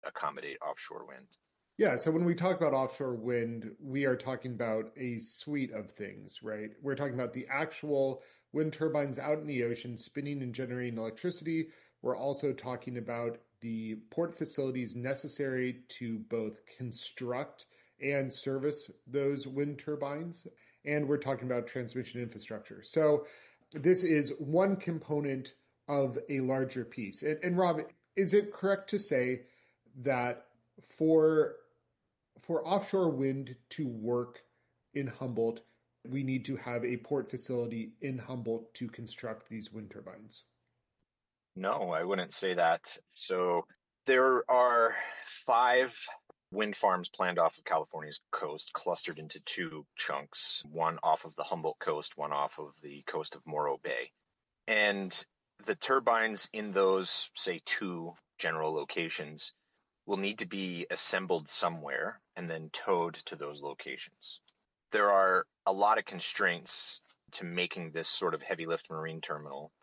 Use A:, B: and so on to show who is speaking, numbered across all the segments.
A: accommodate offshore wind.
B: Yeah, so when we talk about offshore wind, we are talking about a suite of things, right? We're talking about the actual wind turbines out in the ocean spinning and generating electricity. We're also talking about the port facilities necessary to both construct and service those wind turbines. And we're talking about transmission infrastructure. So this is one component of a larger piece. And Rob, is it correct to say that for offshore wind to work in Humboldt, we need to have a port facility in Humboldt to construct these wind turbines?
A: No, I wouldn't say that. So there are 5 wind farms planned off of California's coast, clustered into 2 chunks, one off of the Humboldt coast, one off of the coast of Morro Bay. And the turbines in those, say, 2 general locations will need to be assembled somewhere and then towed to those locations. There are a lot of constraints to making this sort of heavy lift marine terminal,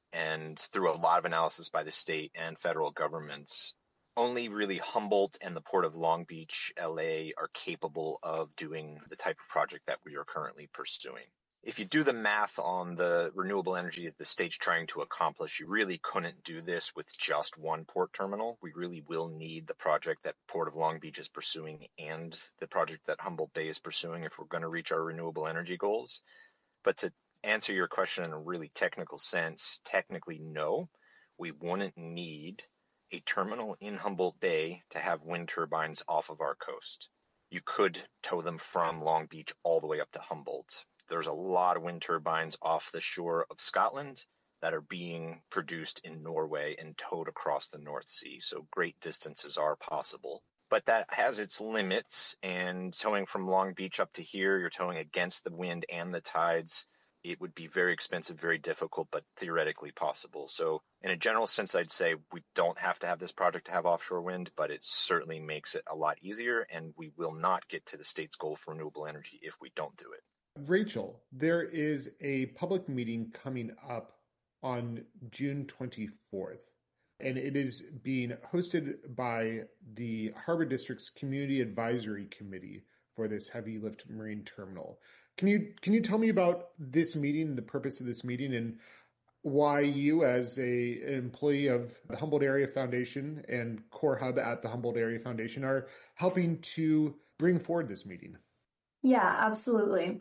A: and through a lot of analysis by the state and federal governments, only really Humboldt and the Port of Long Beach, LA, are capable of doing the type of project that we are currently pursuing. If you do the math on the renewable energy that the state's trying to accomplish, you really couldn't do this with just one port terminal. We really will need the project that Port of Long Beach is pursuing and the project that Humboldt Bay is pursuing if we're going to reach our renewable energy goals. But to answer your question in a really technical sense, technically, no, we wouldn't need a terminal in Humboldt Bay to have wind turbines off of our coast. You could tow them from Long Beach all the way up to Humboldt. There's a lot of wind turbines off the shore of Scotland that are being produced in Norway and towed across the North Sea. So great distances are possible. But that has its limits, and towing from Long Beach up to here, you're towing against the wind and the tides. It would be very expensive, very difficult, but theoretically possible. So in a general sense, I'd say we don't have to have this project to have offshore wind, but it certainly makes it a lot easier, and we will not get to the state's goal for renewable energy if we don't do it.
B: Rachel, there is a public meeting coming up on June 24th, and it is being hosted by the Harbor District's Community Advisory Committee for this heavy lift marine terminal. Can you tell me about this meeting, the purpose of this meeting, and why you, as an employee of the Humboldt Area Foundation and Core Hub at the Humboldt Area Foundation, are helping to bring forward this meeting?
C: Yeah, absolutely.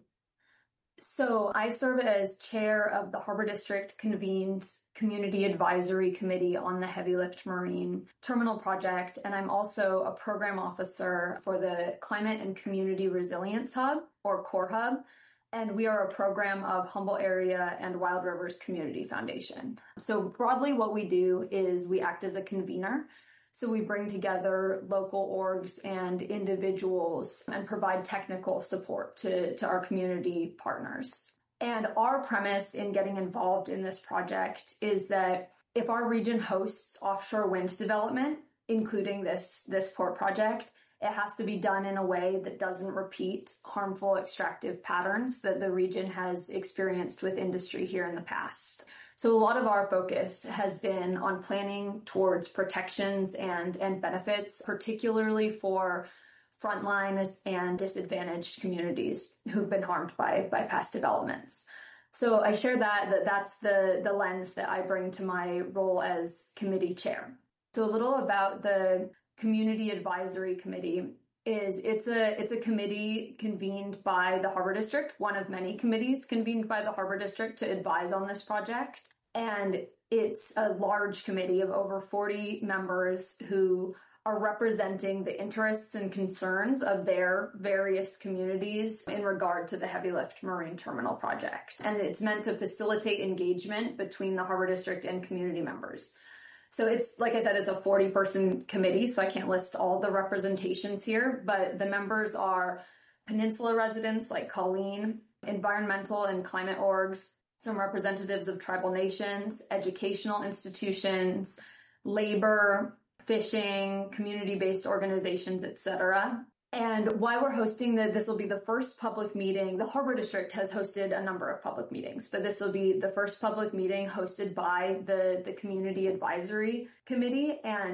C: So I serve as chair of the Harbor District convened Community Advisory Committee on the Heavy Lift Marine Terminal Project, and I'm also a program officer for the Climate and Community Resilience Hub, or Core Hub, and we are a program of Humboldt Area and Wild Rivers Community Foundation. So broadly what we do is we act as a convener. So we bring together local orgs and individuals and provide technical support to our community partners. And our premise in getting involved in this project is that if our region hosts offshore wind development, including this port project, it has to be done in a way that doesn't repeat harmful extractive patterns that the region has experienced with industry here in the past. So a lot of our focus has been on planning towards protections and benefits, particularly for frontline and disadvantaged communities who've been harmed by past developments. So I share that's the lens that I bring to my role as committee chair. So a little about the Community Advisory Committee is it's a committee convened by the Harbor District, one of many committees convened by the Harbor District to advise on this project. And it's a large committee of over 40 members who are representing the interests and concerns of their various communities in regard to the heavy lift marine terminal project. And it's meant to facilitate engagement between the Harbor District and community members. So it's, like I said, it's a 40-person committee, so I can't list all the representations here, but the members are Peninsula residents like Colleen, environmental and climate orgs, some representatives of tribal nations, educational institutions, labor, fishing, community-based organizations, etc. And why we're hosting this will be the first public meeting. The Harbor District has hosted a number of public meetings, but this will be the first public meeting hosted by the Community Advisory Committee. And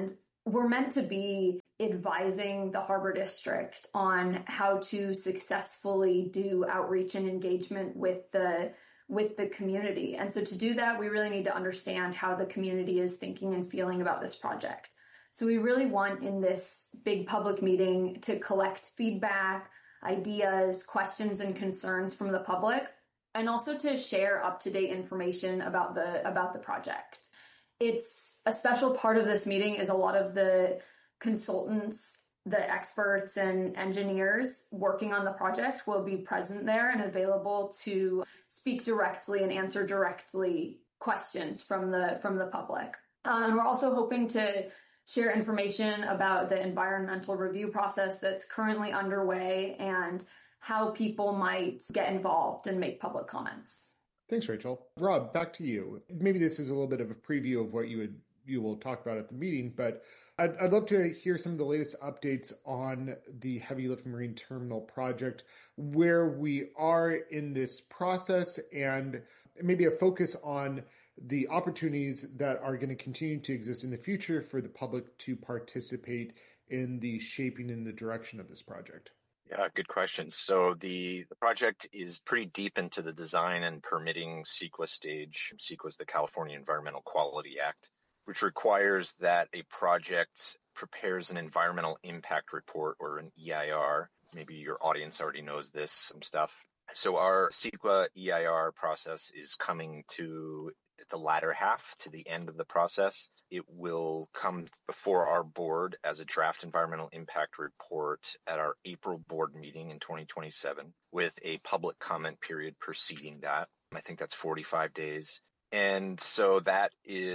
C: we're meant to be advising the Harbor District on how to successfully do outreach and engagement with the community. And so to do that, we really need to understand how the community is thinking and feeling about this project. So we really want in this big public meeting to collect feedback, ideas, questions, and concerns from the public, and also to share up-to-date information about the project. It's a special part of this meeting is a lot of the consultants, the experts and engineers working on the project will be present there and available to speak directly and answer directly questions from the public. And we're also hoping to share information about the environmental review process that's currently underway and how people might get involved and make public comments.
B: Thanks, Rachel. Rob, back to you. Maybe this is a little bit of a preview of what you will talk about at the meeting, but I'd love to hear some of the latest updates on the Heavy Lift Marine Terminal project, where we are in this process, and maybe a focus on the opportunities that are going to continue to exist in the future for the public to participate in the shaping and the direction of this project.
A: Yeah, good question. So the project is pretty deep into the design and permitting CEQA stage. CEQA is the California Environmental Quality Act, which requires that a project prepares an environmental impact report, or an EIR. Maybe your audience already knows this, some stuff. So our CEQA EIR process is coming to the latter half, to the end of the process. It will come before our board as a draft environmental impact report at our April board meeting in 2027, with a public comment period preceding that. I think that's 45 days. And so that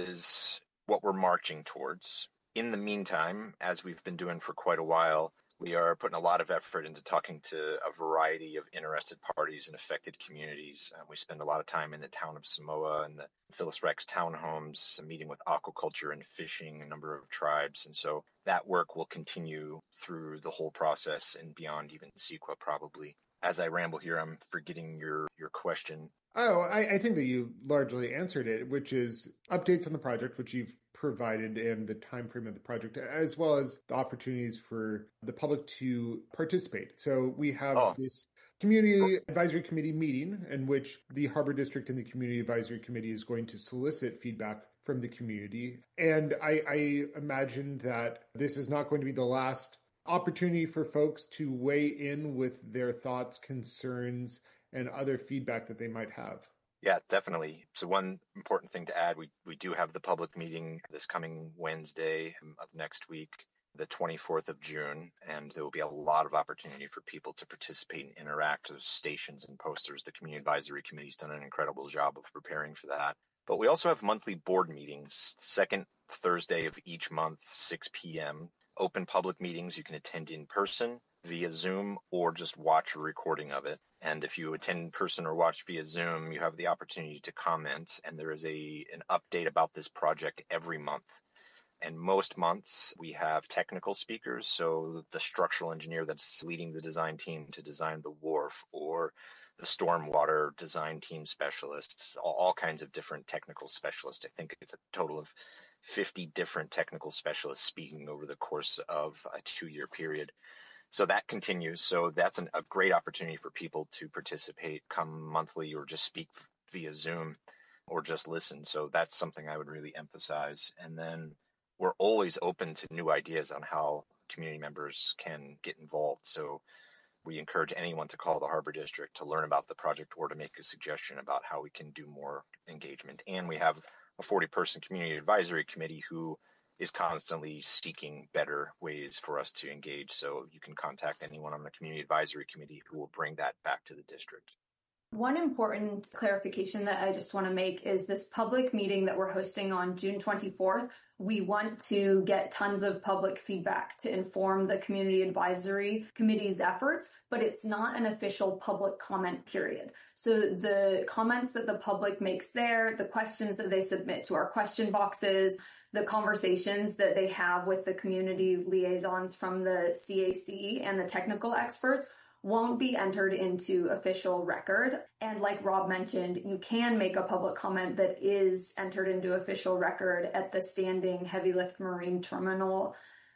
A: is what we're marching towards. In the meantime, as we've been doing for quite a while, we are putting a lot of effort into talking to a variety of interested parties and affected communities. We spend a lot of time in the town of Samoa and the Phyllis Rex townhomes, meeting with aquaculture and fishing, a number of tribes. And so that work will continue through the whole process and beyond even CEQA probably. As I ramble here, I'm forgetting your question.
B: Oh, I think that you largely answered it, which is updates on the project, which you've provided, and the time frame of the project, as well as the opportunities for the public to participate. So we have this Community Advisory Committee meeting in which the Harbor District and the Community Advisory Committee is going to solicit feedback from the community. And I imagine that this is not going to be the last opportunity for folks to weigh in with their thoughts, concerns, and other feedback that they might have.
A: Yeah, definitely. So one important thing to add, we do have the public meeting this coming Wednesday of next week, the 24th of June, and there will be a lot of opportunity for people to participate and interact with stations and posters. The Community Advisory Committee's done an incredible job of preparing for that. But we also have monthly board meetings, second Thursday of each month, 6 p.m., open public meetings you can attend in person, via Zoom, or just watch a recording of it. And if you attend in person or watch via Zoom, you have the opportunity to comment, and there is an update about this project every month. And most months we have technical speakers, so the structural engineer that's leading the design team to design the wharf, or the stormwater design team specialists, all kinds of different technical specialists. I think it's a total of 50 different technical specialists speaking over the course of a 2-year period. So that continues. So that's a great opportunity for people to participate, come monthly, or just speak via Zoom, or just listen. So that's something I would really emphasize. And then we're always open to new ideas on how community members can get involved. So we encourage anyone to call the Harbor District to learn about the project or to make a suggestion about how we can do more engagement. And we have a 40-person community advisory committee who is constantly seeking better ways for us to engage. So you can contact anyone on the community advisory committee who will bring that back to the district.
C: One important clarification that I just want to make is this public meeting that we're hosting on June 24th. We want to get tons of public feedback to inform the Community Advisory Committee's efforts, but it's not an official public comment period. So the comments that the public makes there, the questions that they submit to our question boxes, the conversations that they have with the community liaisons from the CAC and the technical experts won't be entered into official record. And like Rob mentioned, you can make a public comment that is entered into official record at the standing Heavy Lift Marine Terminal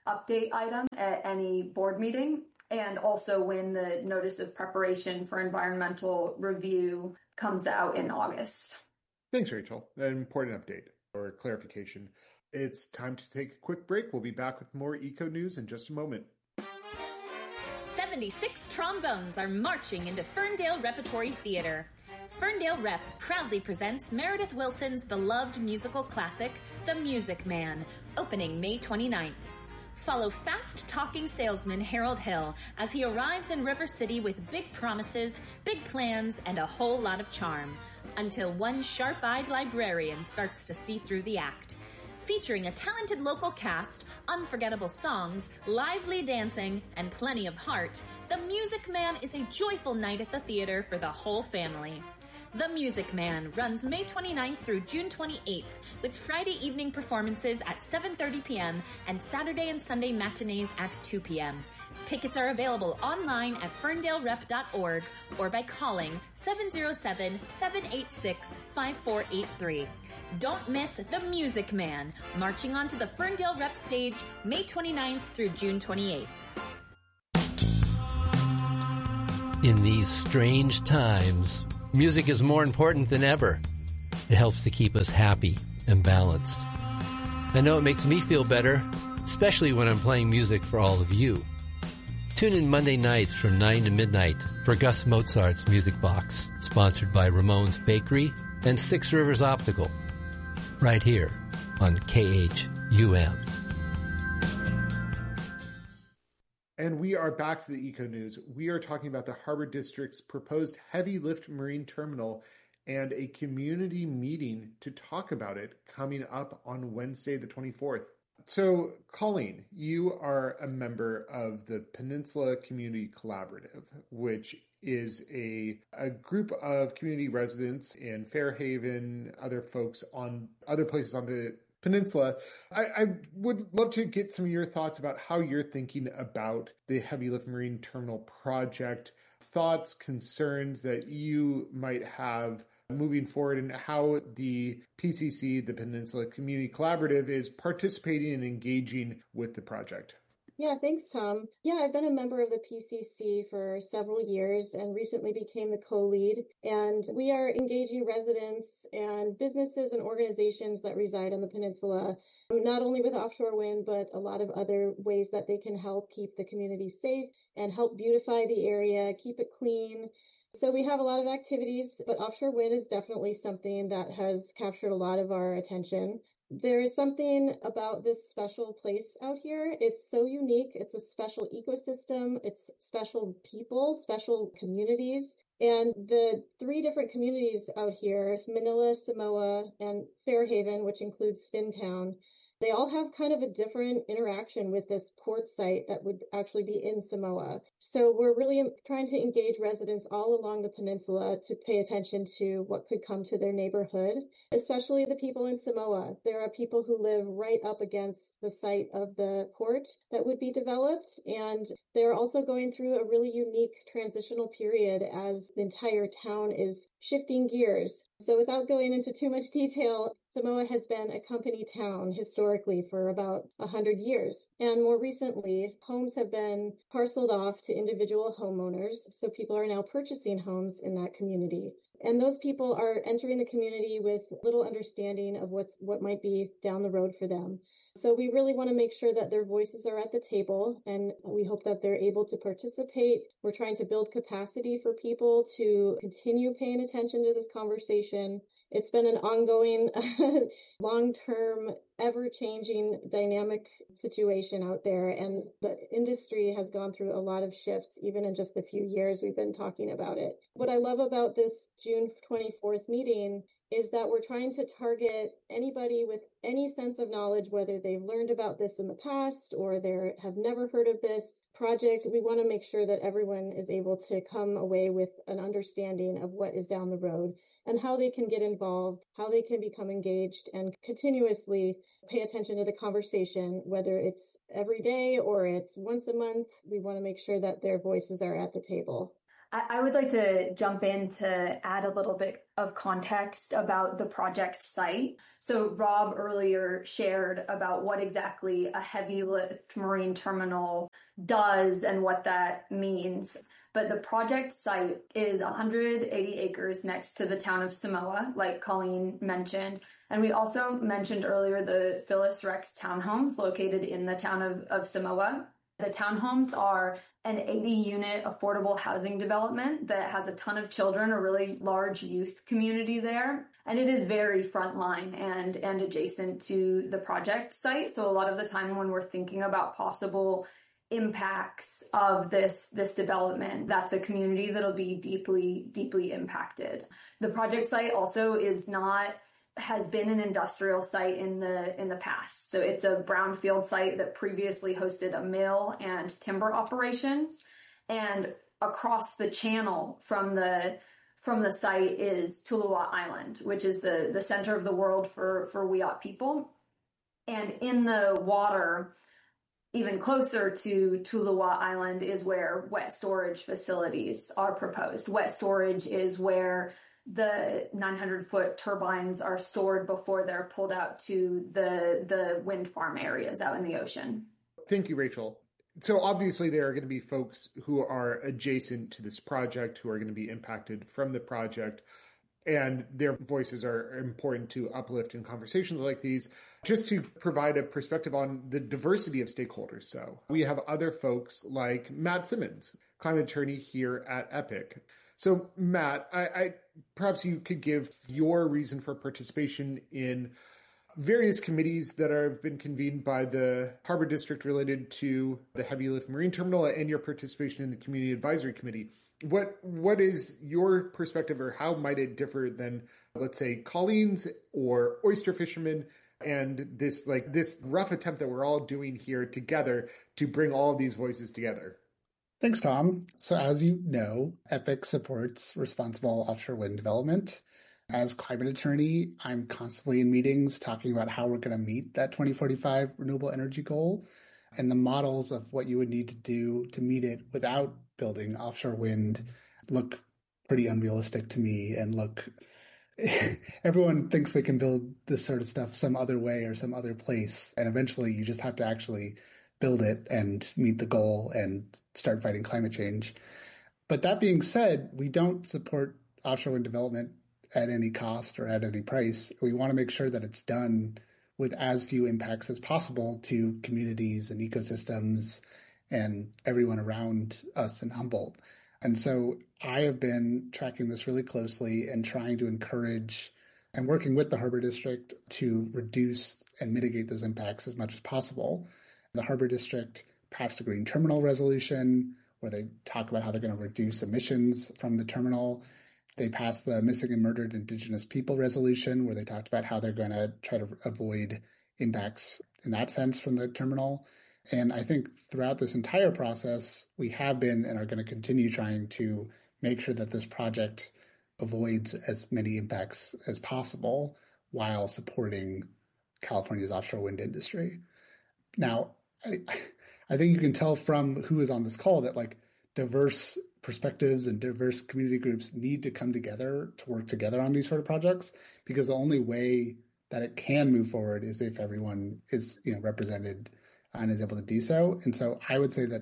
C: update item at any board meeting, and also when the notice of preparation for environmental review comes out in August.
B: Thanks, Rachel. An important update or clarification. It's time to take a quick break. We'll be back with more eco news in just a moment.
D: 76 trombones are marching into Ferndale Repertory Theater. Ferndale Rep proudly presents Meredith Willson's beloved musical classic, The Music Man, opening May 29th. Follow fast-talking salesman Harold Hill as he arrives in River City with big promises, big plans, and a whole lot of charm, until one sharp-eyed librarian starts to see through the act. Featuring a talented local cast, unforgettable songs, lively dancing, and plenty of heart, The Music Man is a joyful night at the theater for the whole family. The Music Man runs May 29th through June 28th, with Friday evening performances at 7:30 p.m. and Saturday and Sunday matinees at 2 p.m. Tickets are available online at ferndaleRep.org or by calling 707-786-5483. Don't miss The Music Man, marching onto the Ferndale Rep stage May 29th through June 28th.
E: In these strange times, music is more important than ever. It helps to keep us happy and balanced. I know it makes me feel better, especially when I'm playing music for all of you. Tune in Monday nights from 9 to midnight for Gus Mozart's Music Box, sponsored by Ramon's Bakery and Six Rivers Optical, right here on KHUM.
B: And we are back to the Eco News. We are talking about the Harbor District's proposed heavy lift marine terminal and a community meeting to talk about it coming up on Wednesday, the 24th. So, Colleen, you are a member of the Peninsula Community Collaborative, which is a group of community residents in Fairhaven, other folks on other places on the peninsula. I would love to get some of your thoughts about how you're thinking about the Heavy Lift Marine Terminal project, thoughts, concerns that you might have moving forward, and how the PCC, the Peninsula Community Collaborative, is participating and engaging with the project.
F: Yeah, thanks, Tom. Yeah, I've been a member of the PCC for several years and recently became the co-lead. And we are engaging residents and businesses and organizations that reside on the peninsula, not only with offshore wind, but a lot of other ways that they can help keep the community safe and help beautify the area, keep it clean. So we have a lot of activities, but offshore wind is definitely something that has captured a lot of our attention. There is something about this special place out here. It's so unique. It's a special ecosystem. It's special people, special communities. And the three different communities out here, Manila, Samoa, and Fairhaven, which includes Finntown, they all have kind of a different interaction with this port site that would actually be in Samoa. So we're really trying to engage residents all along the peninsula to pay attention to what could come to their neighborhood, especially the people in Samoa. There are people who live right up against the site of the port that would be developed, and they're also going through a really unique transitional period as the entire town is shifting gears. So without going into too much detail, Samoa has been a company town historically for about 100 years. And more recently, homes have been parceled off to individual homeowners. So people are now purchasing homes in that community. And those people are entering the community with little understanding of what might be down the road for them. So we really want to make sure that their voices are at the table, and we hope that they're able to participate. We're trying to build capacity for people to continue paying attention to this conversation. It's been an ongoing, long-term, ever-changing, dynamic situation out there, and the industry has gone through a lot of shifts, even in just the few years we've been talking about it. What I love about this June 24th meeting is that we're trying to target anybody with any sense of knowledge, whether they've learned about this in the past or they have never heard of this project. We want to make sure that everyone is able to come away with an understanding of what is down the road and how they can get involved, how they can become engaged and continuously pay attention to the conversation, whether it's every day or it's once a month. We want to make sure that their voices are at the table.
C: I would like to jump in to add a little bit of context about the project site. So Rob earlier shared about what exactly a heavy lift marine terminal does and what that means. But the project site is 180 acres next to the town of Samoa, like Colleen mentioned. And we also mentioned earlier the Phyllis Rex townhomes located in the town of Samoa. The townhomes are an 80-unit affordable housing development that has a ton of children, a really large youth community there. And it is very frontline and adjacent to the project site. So a lot of the time when we're thinking about possible impacts of this development, that's a community that'll be deeply impacted. The project site also has been an industrial site in the past. So it's a brownfield site that previously hosted a mill and timber operations. And across the channel from the site is Tuluwat Island, which is the center of the world for Wiyot people. And in the water, even closer to Tuluwat Island, is where wet storage facilities are proposed. Wet storage is where the 900-foot turbines are stored before they're pulled out to the wind farm areas out in the ocean.
B: Thank you, Rachel. So obviously there are going to be folks who are adjacent to this project who are going to be impacted from the project, and their voices are important to uplift in conversations like these. Just to provide a perspective on the diversity of stakeholders. So we have other folks like Matt Simmons, climate attorney here at EPIC. So Matt, I perhaps you could give your reason for participation in various committees that have been convened by the Harbor District related to the Heavy Lift Marine Terminal and your participation in the Community Advisory Committee. What is your perspective, or how might it differ than, let's say, Colleen's or oyster fishermen, and this rough attempt that we're all doing here together to bring all of these voices together?
G: Thanks, Tom. So as you know, EPIC supports responsible offshore wind development. As climate attorney, I'm constantly in meetings talking about how we're going to meet that 2045 renewable energy goal, and the models of what you would need to do to meet it without building offshore wind look pretty unrealistic to me. And everyone thinks they can build this sort of stuff some other way or some other place, and eventually you just have to actually build it and meet the goal and start fighting climate change. But that being said, we don't support offshore wind development at any cost or at any price. We want to make sure that it's done with as few impacts as possible to communities and ecosystems and everyone around us in Humboldt. And so I have been tracking this really closely and trying to encourage and working with the Harbor District to reduce and mitigate those impacts as much as possible. The Harbor District passed a green terminal resolution where they talk about how they're going to reduce emissions from the terminal. They passed the Missing and Murdered Indigenous People resolution where they talked about how they're going to try to avoid impacts in that sense from the terminal. And I think throughout this entire process, we have been and are going to continue trying to make sure that this project avoids as many impacts as possible while supporting California's offshore wind industry. Now, I think you can tell from who is on this call that diverse perspectives and diverse community groups need to come together to work together on these sort of projects, because the only way that it can move forward is if everyone is represented and is able to do so. And so I would say that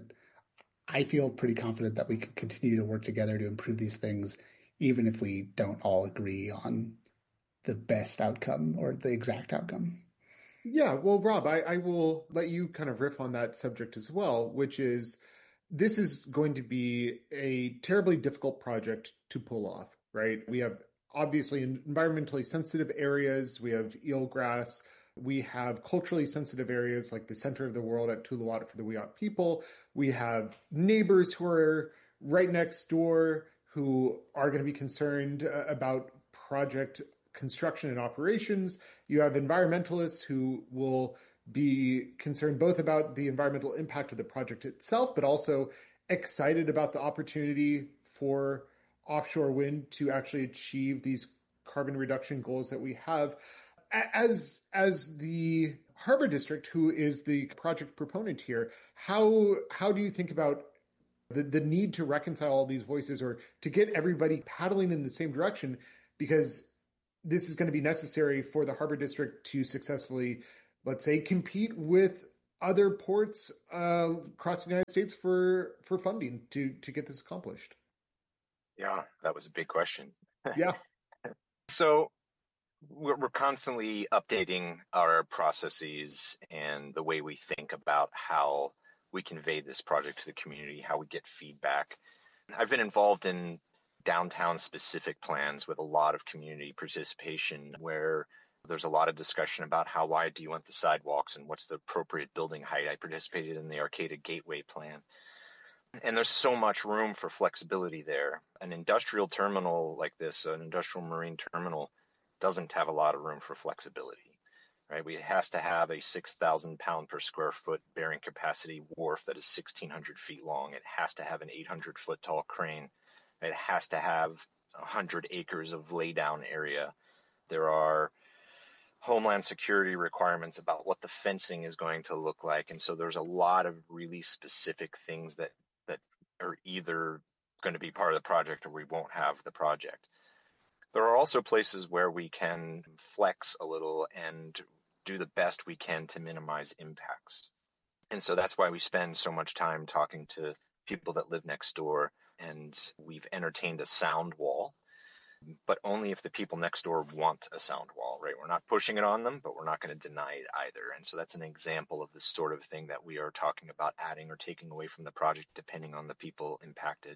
G: I feel pretty confident that we can continue to work together to improve these things, even if we don't all agree on the best outcome or the exact outcome.
B: Yeah, well, Rob, I will let you kind of riff on that subject as well, which is this is going to be a terribly difficult project to pull off, right? We have obviously environmentally sensitive areas. We have eelgrass. We have culturally sensitive areas like the center of the world at Tuluwat for the Wiyot people. We have neighbors who are right next door who are going to be concerned about project construction and operations. You have environmentalists who will be concerned both about the environmental impact of the project itself, but also excited about the opportunity for offshore wind to actually achieve these carbon reduction goals that we have. As the Harbor District, who is the project proponent here, how do you think about the need to reconcile all these voices or to get everybody paddling in the same direction, because this is going to be necessary for the Harbor District to successfully, let's say, compete with other ports across the United States for funding to get this accomplished.
A: Yeah, that was a big question.
B: Yeah.
A: So we're constantly updating our processes and the way we think about how we convey this project to the community, how we get feedback. I've been involved in downtown specific plans with a lot of community participation where there's a lot of discussion about how wide do you want the sidewalks and what's the appropriate building height. I participated in the Arcata Gateway plan. And there's so much room for flexibility there. An industrial terminal like this, an industrial marine terminal, doesn't have a lot of room for flexibility, right? It has to have a 6,000 pound per square foot bearing capacity wharf that is 1,600 feet long. It has to have an 800 foot tall crane. It has to have 100 acres of laydown area. There are homeland security requirements about what the fencing is going to look like. And so there's a lot of really specific things that are either going to be part of the project or we won't have the project. There are also places where we can flex a little and do the best we can to minimize impacts. And so that's why we spend so much time talking to people that live next door. And we've entertained a sound wall, but only if the people next door want a sound wall, right? We're not pushing it on them, but we're not going to deny it either. And so that's an example of the sort of thing that we are talking about adding or taking away from the project, depending on the people impacted.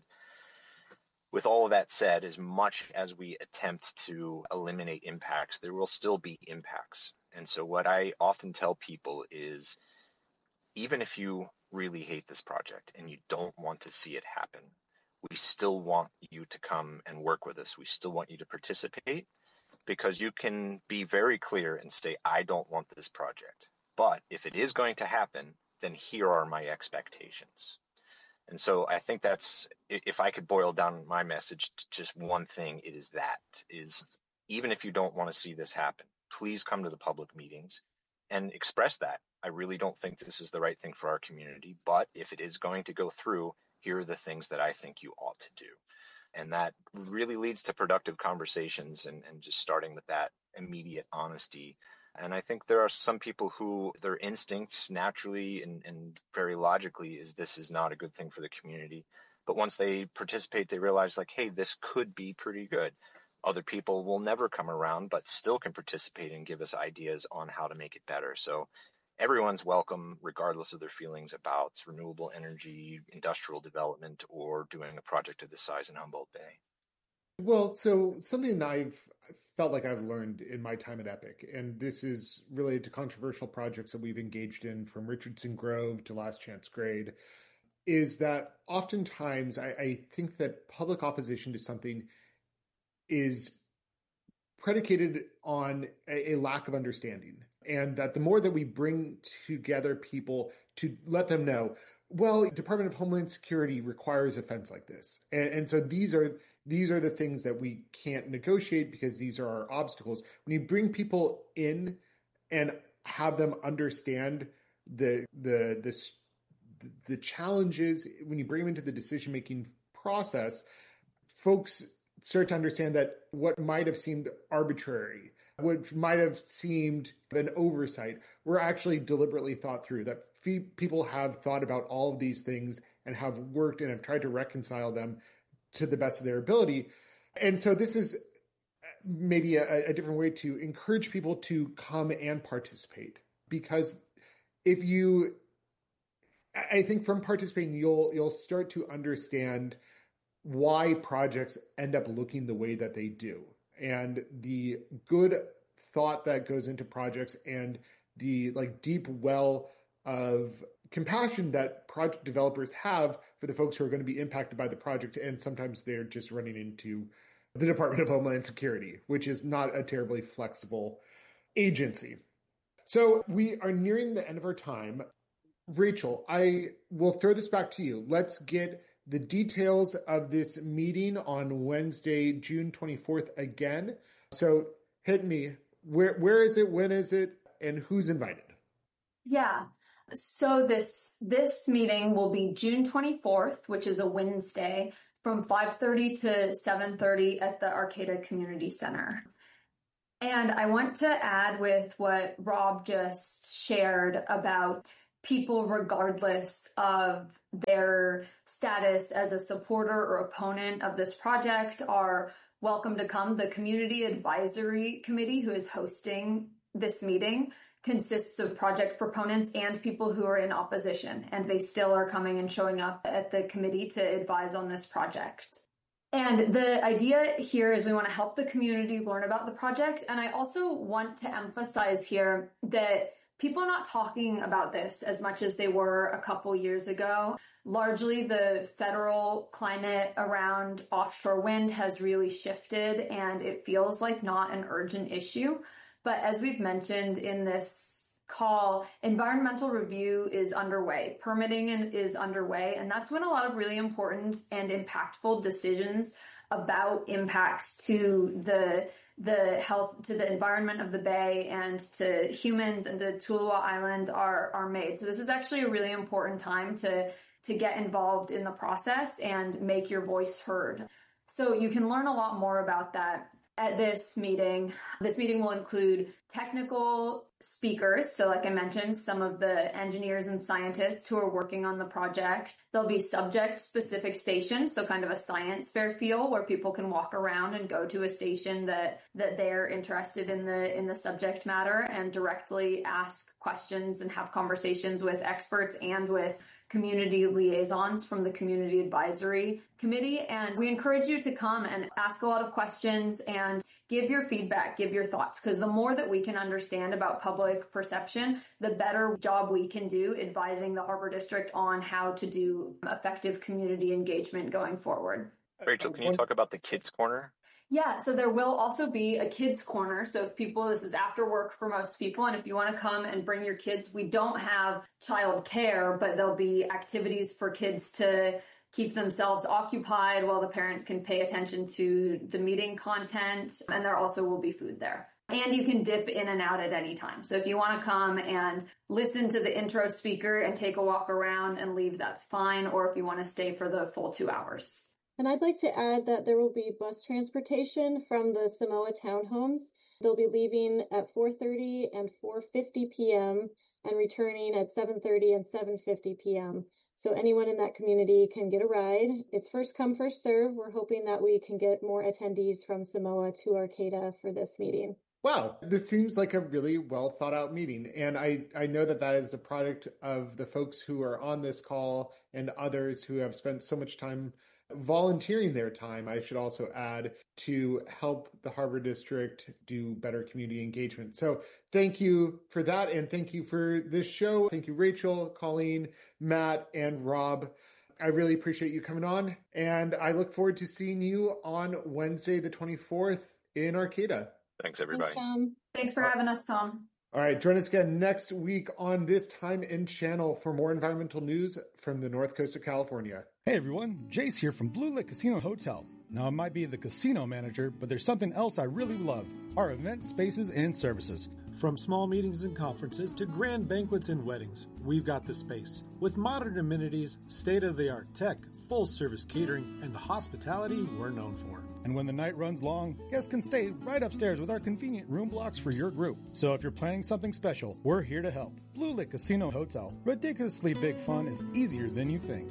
A: With all of that said, as much as we attempt to eliminate impacts, there will still be impacts. And so what I often tell people is, even if you really hate this project and you don't want to see it happen, we still want you to come and work with us. We still want you to participate, because you can be very clear and say, I don't want this project. But if it is going to happen, then here are my expectations. And so I think that's, if I could boil down my message to just one thing, it is that, is even if you don't want to see this happen, please come to the public meetings and express that. I really don't think this is the right thing for our community, but if it is going to go through, here are the things that I think you ought to do. And that really leads to productive conversations and just starting with that immediate honesty. And I think there are some people who their instincts naturally and very logically is this is not a good thing for the community. But once they participate, they realize like, hey, this could be pretty good. Other people will never come around, but still can participate and give us ideas on how to make it better. So everyone's welcome, regardless of their feelings about renewable energy, industrial development, or doing a project of this size in Humboldt Bay.
B: Well, so something I've felt like I've learned in my time at EPIC, and this is related to controversial projects that we've engaged in from Richardson Grove to Last Chance Grade, is that oftentimes I think that public opposition to something is predicated on a lack of understanding. And that the more that we bring together people to let them know, well, Department of Homeland Security requires a fence like this. And so these are the things that we can't negotiate because these are our obstacles. When you bring people in and have them understand the challenges, when you bring them into the decision-making process, folks start to understand that what might have seemed arbitrary, what might have seemed an oversight, were actually deliberately thought through, that people have thought about all of these things and have worked and have tried to reconcile them to the best of their ability. And so this is maybe a different way to encourage people to come and participate. Because I think from participating, you'll start to understand why projects end up looking the way that they do, and the good thought that goes into projects, and the deep well of compassion that project developers have for the folks who are going to be impacted by the project. And sometimes they're just running into the Department of Homeland Security, which is not a terribly flexible agency. So we are nearing the end of our time. Rachel, I will throw this back to you. Let's get the details of this meeting on Wednesday, June 24th again. So hit me. Where is it? When is it? And who's invited?
C: Yeah. So this meeting will be June 24th, which is a Wednesday, from 5:30 to 7:30 at the Arcata Community Center. And I want to add with what Rob just shared about people, regardless of their status as a supporter or opponent of this project, are welcome to come. The Community Advisory Committee, who is hosting this meeting, consists of project proponents and people who are in opposition, and they still are coming and showing up at the committee to advise on this project. And the idea here is we want to help the community learn about the project. And I also want to emphasize here that people are not talking about this as much as they were a couple years ago. Largely, the federal climate around offshore wind has really shifted, and it feels like not an urgent issue. But as we've mentioned in this call, environmental review is underway, permitting is underway, and that's when a lot of really important and impactful decisions about impacts to the health, to the environment of the bay and to humans and to Tuluwah Island are made. So this is actually a really important time to get involved in the process and make your voice heard. So you can learn a lot more about that at this meeting. This meeting will include technical speakers. So like I mentioned, some of the engineers and scientists who are working on the project. There'll be subject-specific stations, so kind of a science fair feel where people can walk around and go to a station that they're interested in the subject matter and directly ask questions and have conversations with experts and with community liaisons from the Community Advisory Committee. And we encourage you to come and ask a lot of questions and give your feedback, give your thoughts, because the more that we can understand about public perception, the better job we can do advising the Harbor District on how to do effective community engagement going forward.
A: Rachel, can you talk about the Kids Corner?
C: Yeah, so there will also be a kids corner. So if people, this is after work for most people, and if you want to come and bring your kids, we don't have child care, but there'll be activities for kids to keep themselves occupied while the parents can pay attention to the meeting content. And there also will be food there. And you can dip in and out at any time. So if you want to come and listen to the intro speaker and take a walk around and leave, that's fine. Or if you want to stay for the full 2 hours.
F: And I'd like to add that there will be bus transportation from the Samoa townhomes. They'll be leaving at 4:30 and 4:50 p.m. and returning at 7:30 and 7:50 p.m. So anyone in that community can get a ride. It's first come, first serve. We're hoping that we can get more attendees from Samoa to Arcata for this meeting.
B: Wow, this seems like a really well thought out meeting. And I know that is a product of the folks who are on this call and others who have spent so much time volunteering their time, I should also add, to help the Harbor District do better community engagement. So thank you for that. And thank you for this show. Thank you, Rachel, Colleen, Matt, and Rob. I really appreciate you coming on. And I look forward to seeing you on Wednesday, the 24th in Arcata.
A: Thanks, everybody.
C: Thanks for having us, Tom.
B: All right, join us again next week on this time and channel for more environmental news from the North Coast of California.
H: Hey everyone, Jace here from Blue Lake Casino Hotel. Now I might be the casino manager, but there's something else I really love, our event spaces and services.
I: From small meetings and conferences to grand banquets and weddings, we've got the space. With modern amenities, state-of-the-art tech, full-service catering, and the hospitality we're known for.
H: And when the night runs long, guests can stay right upstairs with our convenient room blocks for your group. So if you're planning something special, we're here to help. Blue Lake Casino Hotel. Ridiculously big fun is easier than you think.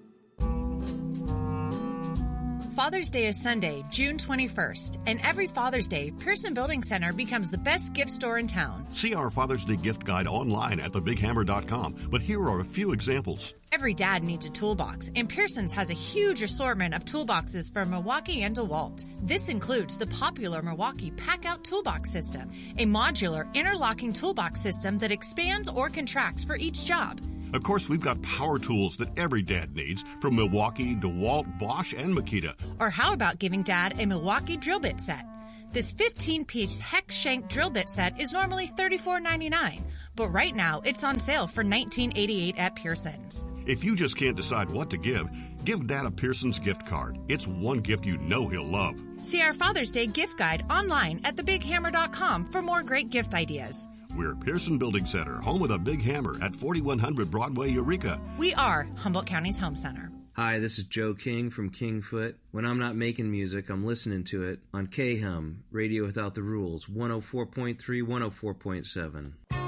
J: Father's Day is Sunday, June 21st, and every Father's Day, Pearson Building Center becomes the best gift store in town.
K: See our Father's Day gift guide online at thebighammer.com, but here are a few examples.
J: Every dad needs a toolbox, and Pearson's has a huge assortment of toolboxes from Milwaukee and DeWalt. This includes the popular Milwaukee Pack-Out Toolbox System, a modular interlocking toolbox system that expands or contracts for each job.
K: Of course, we've got power tools that every dad needs, from Milwaukee, DeWalt, Bosch, and Makita.
J: Or how about giving Dad a Milwaukee drill bit set? This 15-piece hex shank drill bit set is normally $34.99, but right now it's on sale for $19.88 at Pearson's.
K: If you just can't decide what to give Dad a Pearson's gift card. It's one gift you know he'll love.
J: See our Father's Day gift guide online at thebighammer.com for more great gift ideas.
K: We're Pearson Building Center, home of the Big Hammer at 4100 Broadway, Eureka.
J: We are Humboldt County's home center.
L: Hi, this is Joe King from Kingfoot. When I'm not making music, I'm listening to it on KHUM, Radio Without the Rules, 104.3, 104.7.